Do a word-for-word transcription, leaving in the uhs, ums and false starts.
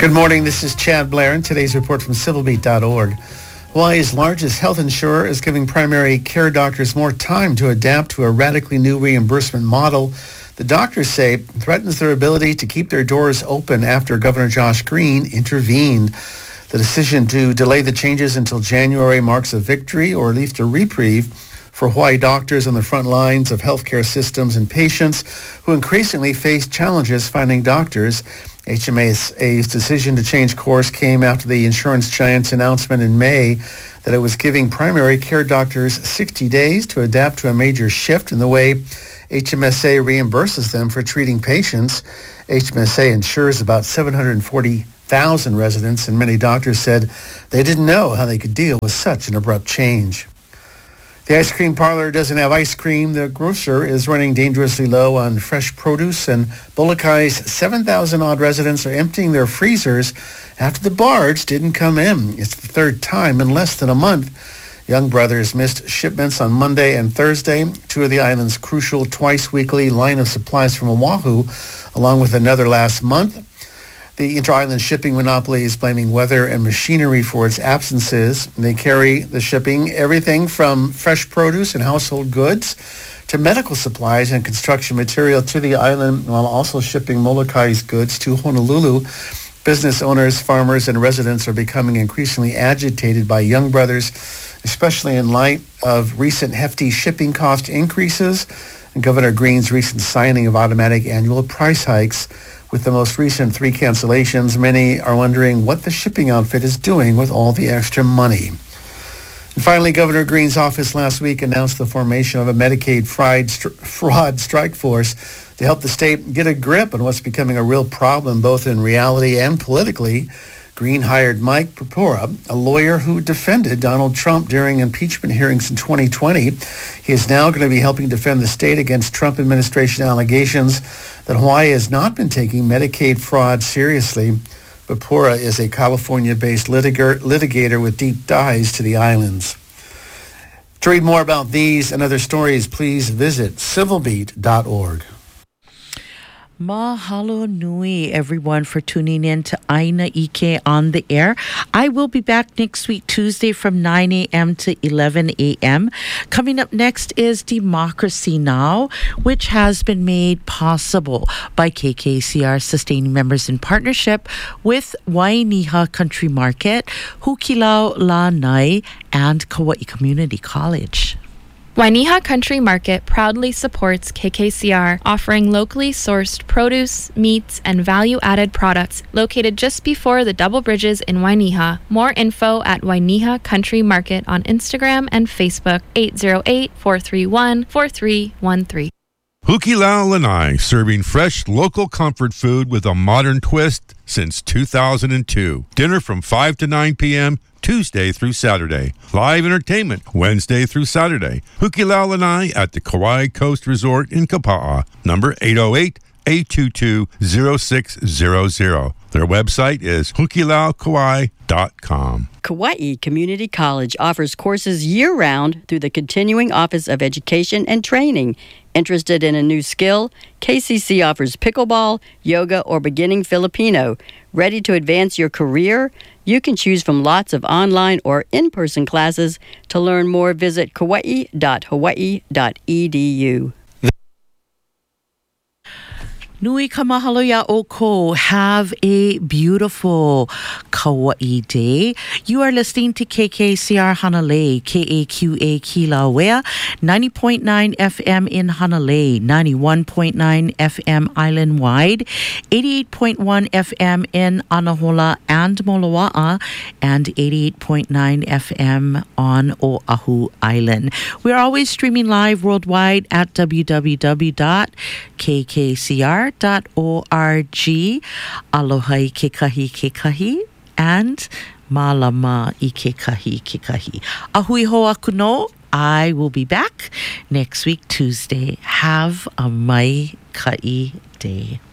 Good morning, this is Chad Blair, and today's report from civil beat dot org. Hawaii's largest health insurer is giving primary care doctors more time to adapt to a radically new reimbursement model. The doctors say threatens their ability to keep their doors open after Governor Josh Green intervened. The decision to delay the changes until January marks a victory, or at least a reprieve, for Hawaii doctors on the front lines of healthcare systems and patients who increasingly face challenges finding doctors. H M A's decision to change course came after the insurance giant's announcement in May that it was giving primary care doctors sixty days to adapt to a major shift in the way H M S A reimburses them for treating patients. H M S A insures about seven hundred forty thousand residents, and many doctors said they didn't know how they could deal with such an abrupt change. The ice cream parlor doesn't have ice cream. The grocer is running dangerously low on fresh produce, and Molokai seven thousand odd residents are emptying their freezers after the barge didn't come in. It's the third time in less than a month. Young Brothers missed shipments on Monday and Thursday, two of the island's crucial twice-weekly line of supplies from Oahu, along with another last month. The inter-island shipping monopoly is blaming weather and machinery for its absences. They carry the shipping everything from fresh produce and household goods to medical supplies and construction material to the island, while also shipping Molokai's goods to Honolulu. Business owners, farmers, and residents are becoming increasingly agitated by Young Brothers, especially in light of recent hefty shipping cost increases and Governor Green's recent signing of automatic annual price hikes. With the most recent three cancellations, many are wondering what the shipping outfit is doing with all the extra money. And finally, Governor Green's office last week announced the formation of a Medicaid fraud, fraud strike force to help the state get a grip on what's becoming a real problem, both in reality and politically. Green hired Mike Purpura, a lawyer who defended Donald Trump during impeachment hearings in twenty twenty. He is now going to be helping defend the state against Trump administration allegations that Hawaii has not been taking Medicaid fraud seriously. Purpura is a California-based litigator, litigator with deep ties to the islands. To read more about these and other stories, please visit civil beat dot org. Mahalo nui, everyone, for tuning in to Aina Ike on the air. I will be back next week, Tuesday, from nine a.m. to eleven a.m. Coming up next is Democracy Now!, which has been made possible by K K C R sustaining members in partnership with Wainiha Country Market, Hukilau Lanai, and Kauai Community College. Wainiha Country Market proudly supports K K C R, offering locally sourced produce, meats, and value-added products located just before the Double Bridges in Wainiha. More info at Wainiha Country Market on Instagram and Facebook, eight zero eight, four three one, four three one three. Hukilau Lanai, serving fresh local comfort food with a modern twist since two thousand two. Dinner from five to nine p.m. Tuesday through Saturday. Live entertainment Wednesday through Saturday. Hukilau Lanai at the Kauai Coast Resort in Kapa'a. Number eight oh eight, eight two two, oh six zero zero. Their website is hukilau kauai dot com. Kauai Community College offers courses year-round through the Continuing Office of Education and Training. Interested in a new skill? K C C offers pickleball, yoga, or beginning Filipino. Ready to advance your career? You can choose from lots of online or in-person classes. To learn more, visit kauai dot hawaii dot e d u. Nui ka mahalo ya o ko. Have a beautiful Kauai day. You are listening to K K C R Hanalei, K A Q A Kilauea, ninety point nine F M in Hanalei, ninety-one point nine F M island-wide, eighty-eight point one F M in Anahola and Moloa'a, and eighty-eight point nine F M on Oahu Island. We're always streaming live worldwide at w w w dot k k c r dot org. Aloha i ke kahi ke kahi, and malama i ke kahi ke kahi. Ahui ho aku no. I will be back next week, Tuesday. Have a mai kai day.